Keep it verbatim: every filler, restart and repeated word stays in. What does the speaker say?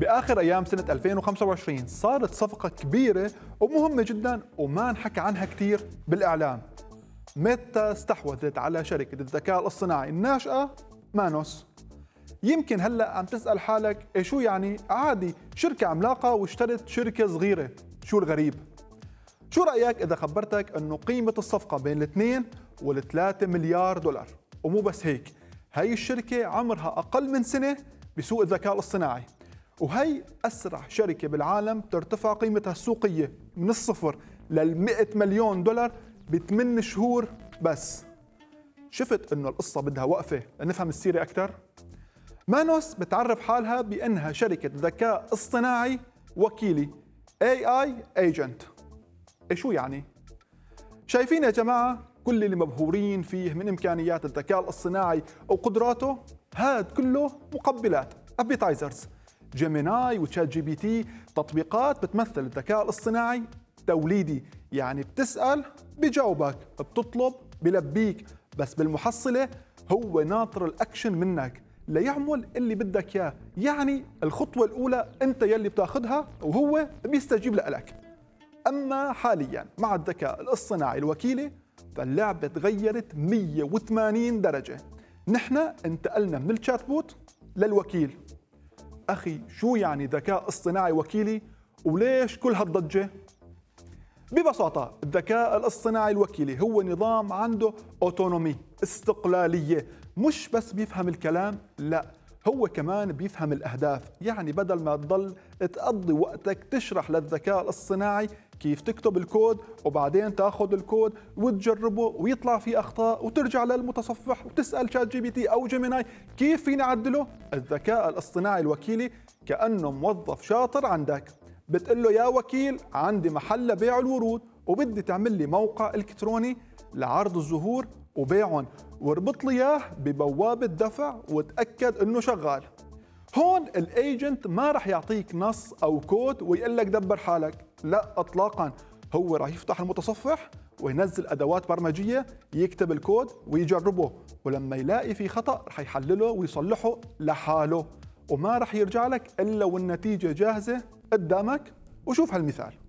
بآخر أيام سنة ألفين وخمسة وعشرين صارت صفقة كبيرة ومهمة جدا وما انحكى عنها كثير بالإعلام. ميتا استحوذت على شركة الذكاء الاصطناعي الناشئة مانوس. يمكن هلأ عم تسأل حالك إيه شو يعني؟ عادي، شركة عملاقة واشترت شركة صغيرة، شو الغريب؟ شو رأيك إذا خبرتك أنه قيمة الصفقة بين الاثنين والثلاثة مليار دولار؟ ومو بس هيك، هاي الشركة عمرها أقل من سنة بسوق الذكاء الاصطناعي، وهي أسرع شركة بالعالم ترتفع قيمتها السوقية من الصفر للمئة مليون دولار بثمان شهور بس. شفت إنه القصة بدها وقفة لنفهم السيرة أكثر؟ مانوس بتعرف حالها بأنها شركة ذكاء اصطناعي وكيلي إيه آي Agent. إيه شو يعني؟ شايفين يا جماعة كل اللي مبهورين فيه من إمكانيات الذكاء الاصطناعي وقدراته؟ هاد كله مقبلات أبيتايزرز. جيميناي وتشات جي بي تي تطبيقات بتمثل الذكاء الاصطناعي توليدي، يعني بتسأل بجاوبك، بتطلب بلبيك، بس بالمحصلة هو ناطر الأكشن منك ليعمل اللي بدك إياه. يعني الخطوة الأولى أنت يلي بتاخدها وهو بيستجيب لك. أما حاليا مع الذكاء الاصطناعي الوكيلي فاللعبة تغيرت مئة وثمانين درجة. نحن انتقلنا من الشات بوت للوكيل. أخي شو يعني ذكاء اصطناعي وكيلي وليش كل هالضجة؟ ببساطة الذكاء الاصطناعي الوكيلي هو نظام عنده أوتونومي، استقلالية، مش بس بيفهم الكلام، لا هو كمان بيفهم الأهداف. يعني بدل ما تضل تقضي وقتك تشرح للذكاء الاصطناعي كيف تكتب الكود وبعدين تاخذ الكود وتجربه ويطلع فيه أخطاء وترجع للمتصفح وتسأل شات جي بي تي أو جيميناي كيف فيني أعدله، الذكاء الاصطناعي الوكيلي كأنه موظف شاطر عندك. بتقول له يا وكيل عندي محل بيع الورود وبدي تعمل لي موقع إلكتروني لعرض الزهور وبيعهم، واربط لي اياه ببوابة دفع وتأكد انه شغال. هون الايجنت ما رح يعطيك نص او كود ويقول لك دبر حالك، لا اطلاقا، هو رح يفتح المتصفح وينزل ادوات برمجية يكتب الكود ويجربه، ولما يلاقي في خطأ رح يحلله ويصلحه لحاله، وما رح يرجع لك الا والنتيجة جاهزة قدامك. وشوف هالمثال.